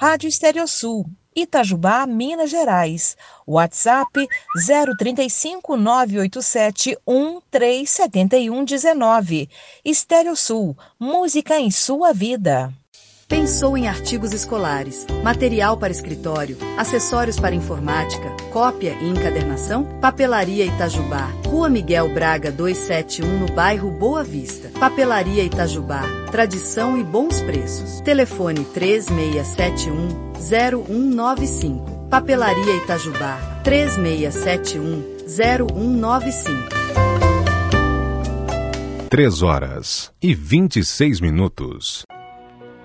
Rádio Estereosul, Itajubá, Minas Gerais. WhatsApp 035 987 1371 19. Estereosul, música em sua vida. Pensou em artigos escolares, material para escritório, acessórios para informática, cópia e encadernação? Papelaria Itajubá, Rua Miguel Braga 271, no bairro Boa Vista. Papelaria Itajubá, tradição e bons preços. Telefone 3671-0195. Papelaria Itajubá, 3671-0195. 3 horas e 26 minutos.